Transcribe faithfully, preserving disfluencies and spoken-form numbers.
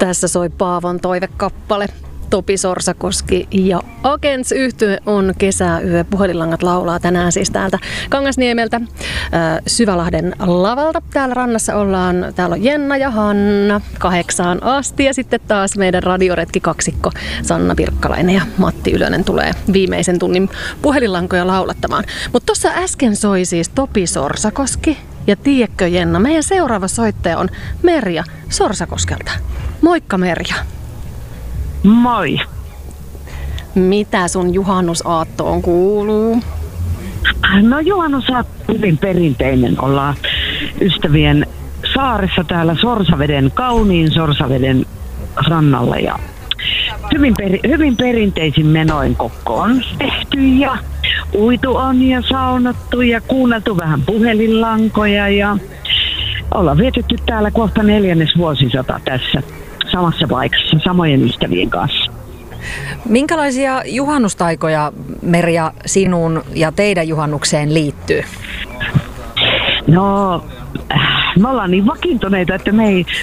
Tässä soi Paavon toivekappale. Topi Sorsakoski ja Agents -yhtye on Kesäyö. Puhelinlangat laulaa tänään siis täältä Kangasniemeltä, Syvälahden lavalta. Täällä rannassa ollaan, täällä on Jenna ja Hanna kahdeksaan asti ja sitten taas meidän radioretki kaksikko Sanna Pirkkalainen ja Matti Ylönen tulee viimeisen tunnin puhelinlankoja laulattamaan. Mutta tuossa äsken soi siis Topi Sorsakoski ja tiedätkö Jenna, meidän seuraava soittaja on Merja Sorsakoskelta. Moikka Merja. Moi. Mitä sun juhannusaattoon kuuluu? No juhannusaatto hyvin perinteinen. Ollaan ystävien saaressa täällä Sorsaveden, kauniin Sorsaveden rannalla. Ja hyvin, peri, hyvin perinteisin menoin kokko on tehty ja uitu on ja saunattu ja kuunneltu vähän puhelinlankoja. Ja ollaan vietetty täällä kohta neljännes vuosisata tässä samassa paikassa, samojen ystävien kanssa. Minkälaisia juhannustaikoja, Merja, sinun ja teidän juhannukseen liittyy? No, me ollaan niin vakiintuneita, että me ei